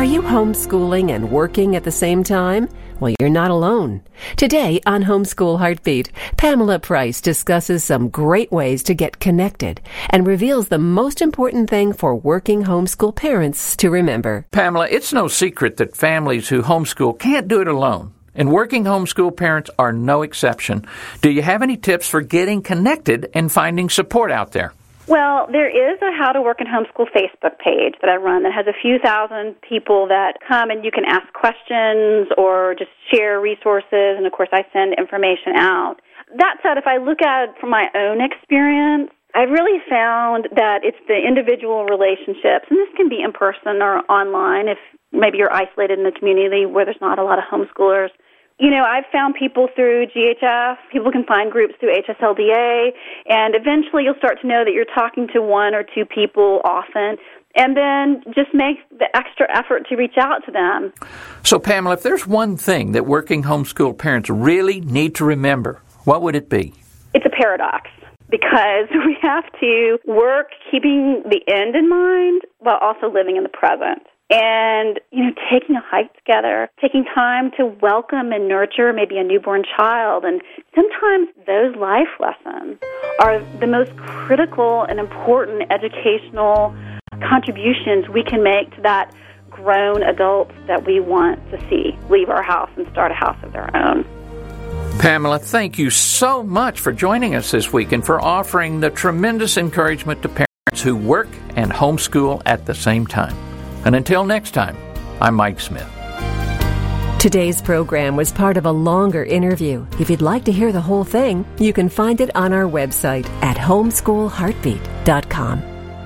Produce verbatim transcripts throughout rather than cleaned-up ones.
Are you homeschooling and working at the same time? Well, you're not alone. Today on Homeschool Heartbeat, Pamela Price discusses some great ways to get connected and reveals the most important thing for working homeschool parents to remember. Pamela, it's no secret that families who homeschool can't do it alone, and working homeschool parents are no exception. Do you have any tips for getting connected and finding support out there? Well, there is a How to Work in Homeschool Facebook page that I run that has a few thousand people that come, and you can ask questions or just share resources, and of course I send information out. That said, if I look at it from my own experience, I really found that it's the individual relationships, and this can be in person or online if maybe you're isolated in a community where there's not a lot of homeschoolers. You know, I've found people through G H F, people can find groups through H S L D A, and eventually you'll start to know that you're talking to one or two people often, and then just make the extra effort to reach out to them. So, Pamela, if there's one thing that working homeschool parents really need to remember, what would it be? It's a paradox, because we have to work keeping the end in mind while also living in the present. And, you know, taking a hike together, taking time to welcome and nurture maybe a newborn child. And sometimes those life lessons are the most critical and important educational contributions we can make to that grown adults that we want to see leave our house and start a house of their own. Pamela, thank you so much for joining us this week and for offering the tremendous encouragement to parents who work and homeschool at the same time. And until next time, I'm Mike Smith. Today's program was part of a longer interview. If you'd like to hear the whole thing, you can find it on our website at homeschool heartbeat dot com.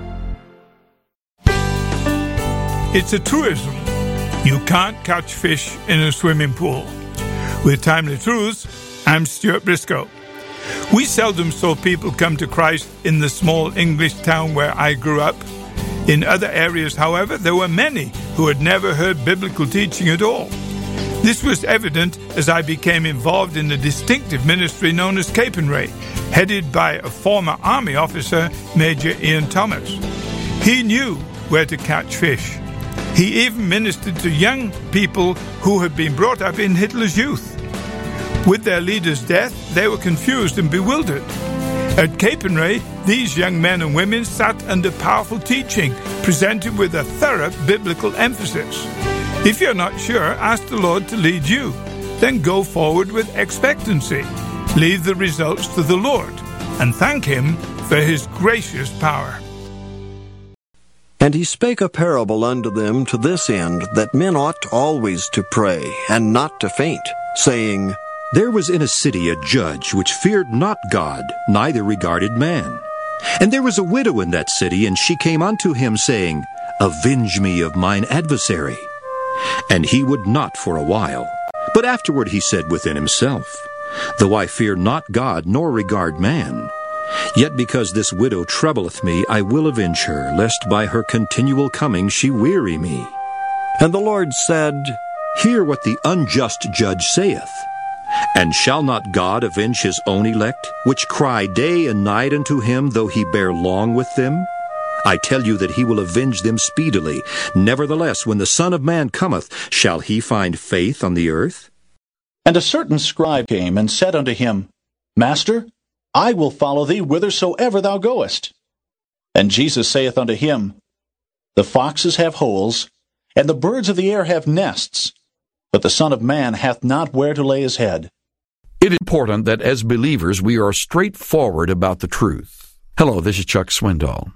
It's a truism. You can't catch fish in a swimming pool. With Timely Truths, I'm Stuart Briscoe. We seldom saw people come to Christ in the small English town where I grew up. In other areas, however, there were many who had never heard biblical teaching at all. This was evident as I became involved in the distinctive ministry known as Capernwray, headed by a former Army officer, Major Ian Thomas. He knew where to catch fish. He even ministered to young people who had been brought up in Hitler's youth. With their leader's death, they were confused and bewildered. At Capernwray, these young men and women sat under powerful teaching, presented with a thorough biblical emphasis. If you're not sure, ask the Lord to lead you. Then go forward with expectancy. Leave the results to the Lord, and thank Him for His gracious power. And he spake a parable unto them to this end, that men ought always to pray, and not to faint, saying, There was in a city a judge which feared not God, neither regarded man. And there was a widow in that city, and she came unto him, saying, Avenge me of mine adversary. And he would not for a while. But afterward he said within himself, Though I fear not God, nor regard man, yet because this widow troubleth me, I will avenge her, lest by her continual coming she weary me. And the Lord said, Hear what the unjust judge saith. And shall not God avenge his own elect, which cry day and night unto him, though he bear long with them? I tell you that he will avenge them speedily. Nevertheless, when the Son of Man cometh, shall he find faith on the earth? And a certain scribe came and said unto him, Master, I will follow thee whithersoever thou goest. And Jesus saith unto him, The foxes have holes, and the birds of the air have nests, but the Son of Man hath not where to lay his head. It is important that as believers we are straightforward about the truth. Hello, this is Chuck Swindoll.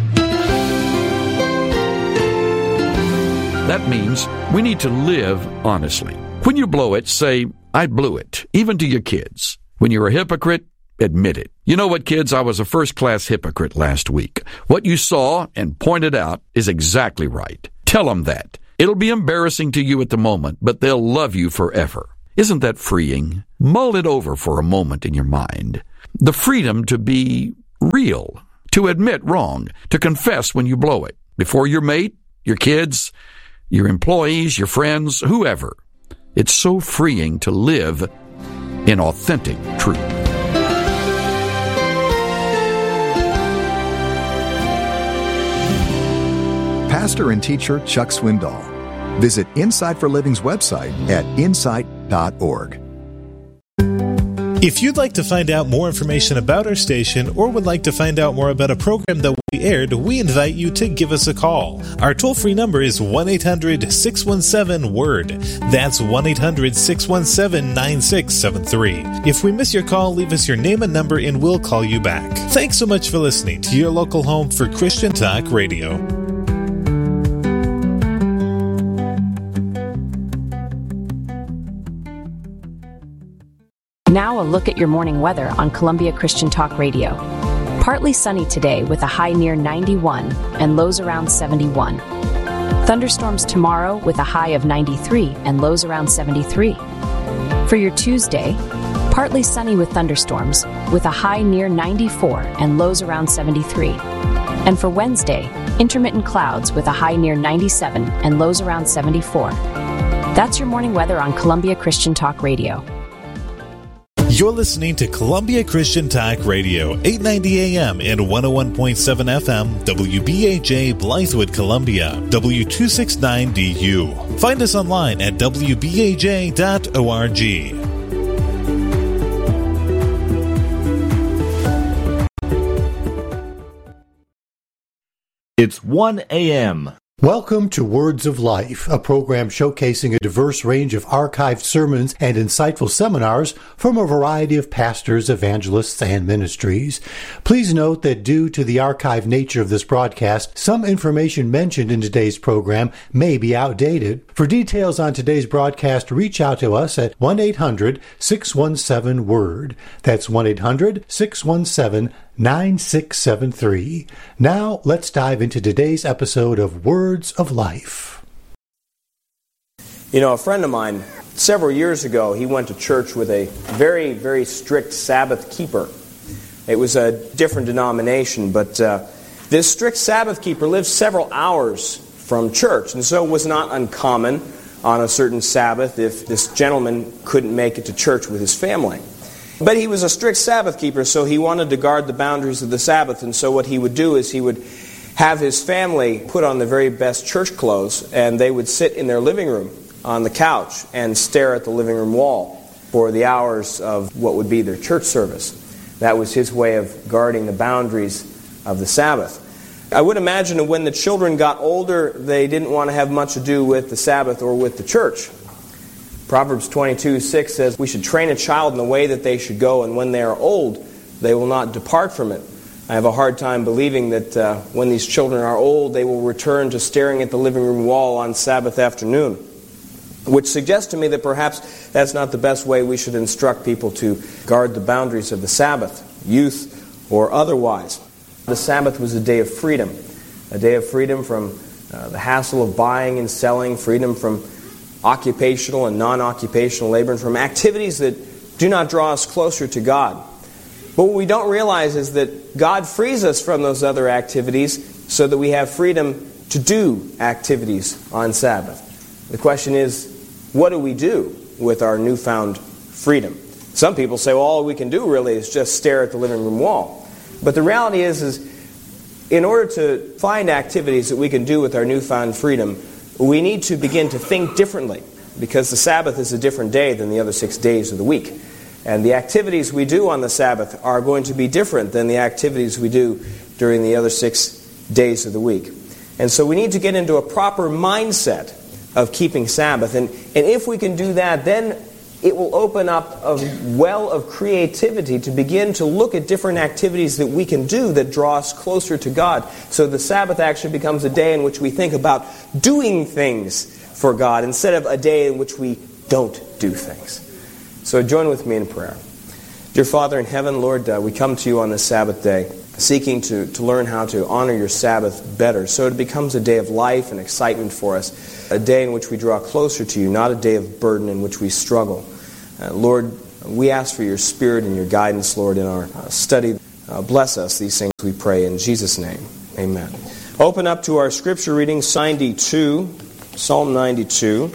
That means we need to live honestly. When you blow it, say, I blew it, even to your kids. When you're a hypocrite, admit it. You know what, kids? I was a first-class hypocrite last week. What you saw and pointed out is exactly right. Tell them that. It'll be embarrassing to you at the moment, but they'll love you forever. Isn't that freeing? Mull it over for a moment in your mind. The freedom to be real, to admit wrong, to confess when you blow it, before your mate, your kids, your employees, your friends, whoever. It's so freeing to live in authentic truth. Pastor and teacher Chuck Swindoll. Visit Insight for Living's website at insight dot org. If you'd like to find out more information about our station or would like to find out more about a program that we aired, we invite you to give us a call. Our toll-free number is one eight hundred six one seven word. That's one eight hundred six one seven nine six seven three. If we miss your call, leave us your name and number and we'll call you back. Thanks so much for listening to your local home for Christian Talk Radio. Now a look at your morning weather on Columbia Christian Talk Radio. Partly sunny today with a high near ninety-one and lows around seventy-one. Thunderstorms tomorrow with a high of ninety-three and lows around seventy-three. For your Tuesday, partly sunny with thunderstorms with a high near ninety-four and lows around seventy-three. And for Wednesday, intermittent clouds with a high near ninety-seven and lows around seventy-four. That's your morning weather on Columbia Christian Talk Radio. You're listening to Columbia Christian Talk Radio, eight ninety A M and one oh one point seven F M, W B A J, Blythewood, Columbia, W two sixty-nine D U. Find us online at w b a j dot org. It's one A M Welcome to Words of Life, a program showcasing a diverse range of archived sermons and insightful seminars from a variety of pastors, evangelists, and ministries. Please note that due to the archived nature of this broadcast, some information mentioned in today's program may be outdated. For details on today's broadcast, reach out to us at one eight hundred six one seven word. That's one eight hundred six one seven nine six seven three. Now, let's dive into today's episode of Words of Life. You know, a friend of mine, several years ago, he went to church with a very, very strict Sabbath keeper. It was a different denomination, but uh, this strict Sabbath keeper lived several hours from church, and so it was not uncommon on a certain Sabbath if this gentleman couldn't make it to church with his family. But he was a strict Sabbath keeper, so he wanted to guard the boundaries of the Sabbath. And so what he would do is he would have his family put on the very best church clothes, and they would sit in their living room on the couch and stare at the living room wall for the hours of what would be their church service. That was his way of guarding the boundaries of the Sabbath. I would imagine that when the children got older, they didn't want to have much to do with the Sabbath or with the church. Proverbs twenty-two six says, "We should train a child in the way that they should go, and when they are old, they will not depart from it." I have a hard time believing that uh, when these children are old, they will return to staring at the living room wall on Sabbath afternoon, which suggests to me that perhaps that's not the best way we should instruct people to guard the boundaries of the Sabbath, youth or otherwise. The Sabbath was a day of freedom, a day of freedom from uh, the hassle of buying and selling, freedom from occupational and non-occupational labor, and from activities that do not draw us closer to God. But what we don't realize is that God frees us from those other activities so that we have freedom to do activities on Sabbath. The question is, what do we do with our newfound freedom? Some people say, well, all we can do really is just stare at the living room wall. But the reality is, is in order to find activities that we can do with our newfound freedom, we need to begin to think differently, because the Sabbath is a different day than the other six days of the week. And the activities we do on the Sabbath are going to be different than the activities we do during the other six days of the week. And so we need to get into a proper mindset of keeping Sabbath. And, and if we can do that, then it will open up a well of creativity to begin to look at different activities that we can do that draw us closer to God. So the Sabbath actually becomes a day in which we think about doing things for God instead of a day in which we don't do things. So join with me in prayer. Dear Father in heaven, Lord, uh, we come to you on this Sabbath day, seeking to, to learn how to honor your Sabbath better, so it becomes a day of life and excitement for us, a day in which we draw closer to you, not a day of burden in which we struggle. Uh, Lord, we ask for your Spirit and your guidance, Lord, in our uh, study. Uh, bless us, these things we pray in Jesus' name. Amen. Open up to our scripture reading, ninety-two, Psalm ninety-two.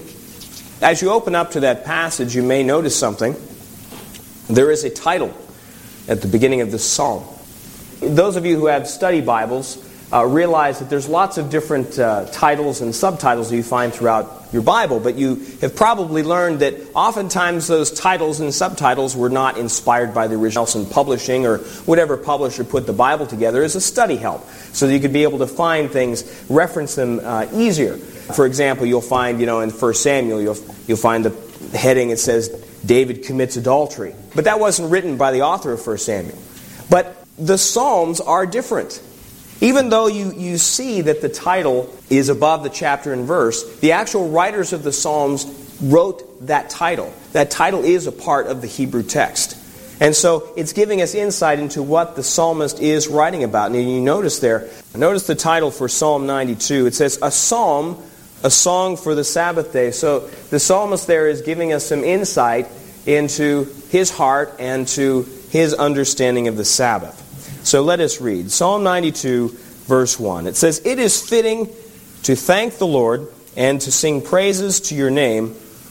As you open up to that passage, you may notice something. There is a title at the beginning of this psalm. Those of you who have study Bibles uh, realize that there's lots of different uh, titles and subtitles that you find throughout your Bible, but you have probably learned that oftentimes those titles and subtitles were not inspired by the original. Nelson Publishing or whatever publisher put the Bible together as a study help, so that you could be able to find things, reference them uh, easier. For example, you'll find, you know, in First Samuel, you'll you'll find the heading, it says, David commits adultery. But that wasn't written by the author of First Samuel. But the Psalms are different. Even though you, you see that the title is above the chapter and verse, the actual writers of the Psalms wrote that title. That title is a part of the Hebrew text. And so it's giving us insight into what the psalmist is writing about. And you notice there, notice the title for Psalm ninety-two. It says, a psalm, a song for the Sabbath day. So the psalmist there is giving us some insight into his heart and to his understanding of the Sabbath. So let us read. Psalm ninety-two, verse one. It says, it is fitting to thank the Lord and to sing praises to your name,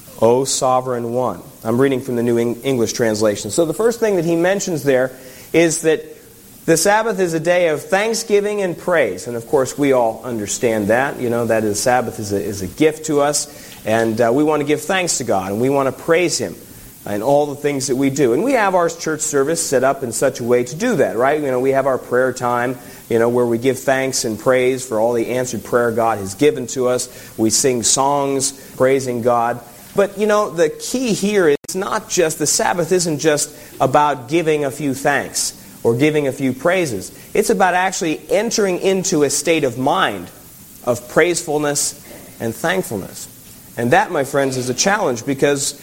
O Sovereign One. I'm reading from the New English translation. So the first thing that he mentions there is that the Sabbath is a day of thanksgiving and praise. And of course we all understand that. You know, that is, Sabbath is a, is a gift to us. And uh, we want to give thanks to God and we want to praise Him and all the things that we do. And we have our church service set up in such a way to do that, right? You know, we have our prayer time, you know, where we give thanks and praise for all the answered prayer God has given to us. We sing songs praising God. But, you know, the key here is not just, the Sabbath isn't just about giving a few thanks or giving a few praises. It's about actually entering into a state of mind of praisefulness and thankfulness. And that, my friends, is a challenge because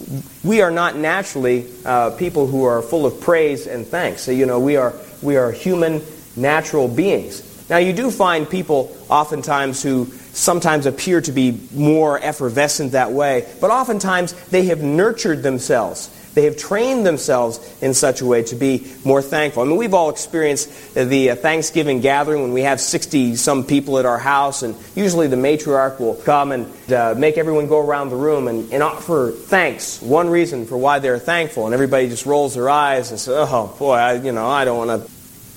we are not naturally uh, people who are full of praise and thanks. So, you know, we are we are human, natural beings. Now, you do find people oftentimes who sometimes appear to be more effervescent that way, but oftentimes they have nurtured themselves. They have trained themselves in such a way to be more thankful. I mean, we've all experienced the Thanksgiving gathering when we have sixty-some people at our house, and usually the matriarch will come and uh, make everyone go around the room and, and offer thanks, one reason for why they're thankful, and everybody just rolls their eyes and says, oh, boy, I, you know, I don't want to.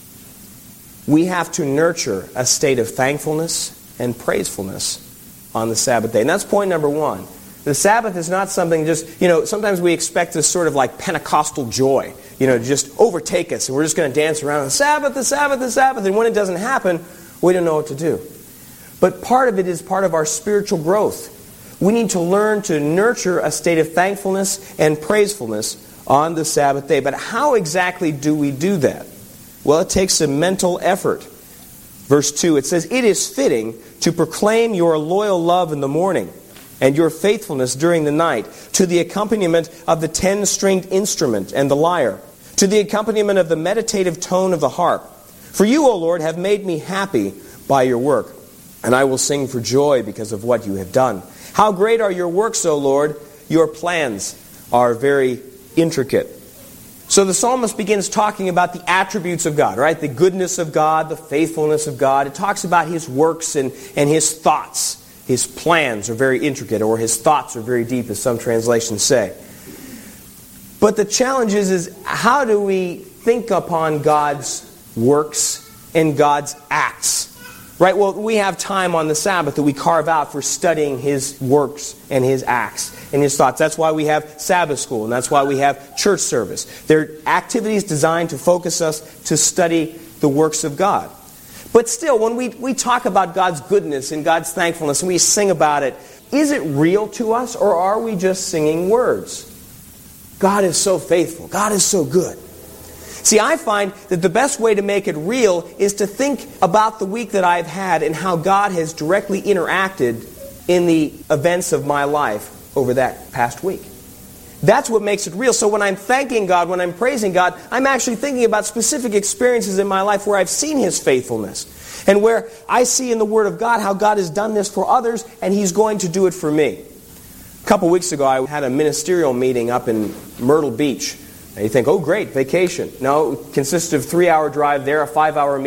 We have to nurture a state of thankfulness and praisefulness on the Sabbath day. And that's point number one. The Sabbath is not something just, you know, sometimes we expect this sort of like Pentecostal joy, you know, to just overtake us and we're just going to dance around the Sabbath, the Sabbath, the Sabbath, and when it doesn't happen, we don't know what to do. But part of it is part of our spiritual growth. We need to learn to nurture a state of thankfulness and praisefulness on the Sabbath day. But how exactly do we do that? Well, it takes some mental effort. Verse two, it says, it is fitting to proclaim your loyal love in the morning and your faithfulness during the night, to the accompaniment of the ten-stringed instrument and the lyre, to the accompaniment of the meditative tone of the harp. For you, O Lord, have made me happy by your work, and I will sing for joy because of what you have done. How great are your works, O Lord! Your plans are very intricate. So the psalmist begins talking about the attributes of God, right? The goodness of God, the faithfulness of God. It talks about His works and, and His thoughts. His plans are very intricate, or His thoughts are very deep, as some translations say. But the challenge is, is how do we think upon God's works and God's acts? Right? Well, we have time on the Sabbath that we carve out for studying His works and His acts and His thoughts. That's why we have Sabbath school, and that's why we have church service. They're activities designed to focus us to study the works of God. But still, when we, we talk about God's goodness and God's thankfulness and we sing about it, is it real to us, or are we just singing words? God is so faithful. God is so good. See, I find that the best way to make it real is to think about the week that I've had and how God has directly interacted in the events of my life over that past week. That's what makes it real. So when I'm thanking God, when I'm praising God, I'm actually thinking about specific experiences in my life where I've seen His faithfulness and where I see in the Word of God how God has done this for others and He's going to do it for me. A couple weeks ago, I had a ministerial meeting up in Myrtle Beach. And you think, oh great, vacation. No, it consisted of a three-hour drive there, a five-hour meeting.